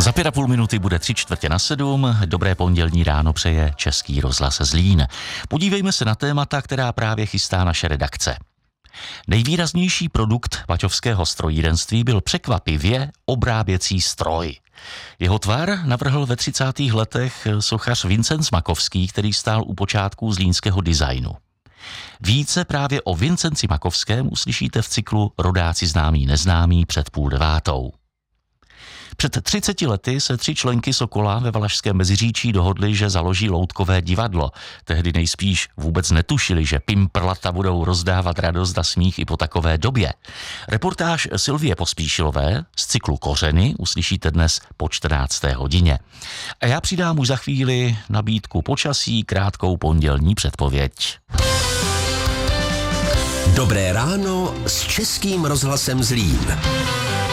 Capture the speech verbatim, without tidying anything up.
Za pět a půl minuty bude tři čtvrtě na sedm. Dobré pondělní ráno přeje Český rozhlas Zlín. Podívejme se na témata, která právě chystá naše redakce. Nejvýraznější produkt baťovského strojírenství byl překvapivě obráběcí stroj. Jeho tvar navrhl ve třicátých letech sochař Vincent Makovský, který stál u počátků zlínského designu. Více právě o Vincenci Makovském uslyšíte v cyklu Rodáci známí neznámí před půl devátou. Před třiceti lety se tři členky Sokola ve Valašském Meziříčí dohodly, že založí loutkové divadlo. Tehdy nejspíš vůbec netušili, že pimprlata budou rozdávat radost a smích i po takové době. Reportáž Sylvie Pospíšilové z cyklu Kořeny uslyšíte dnes po čtrnácté hodině. A já přidám už za chvíli nabídku počasí, krátkou pondělní předpověď. Dobré ráno s Českým rozhlasem Zlín.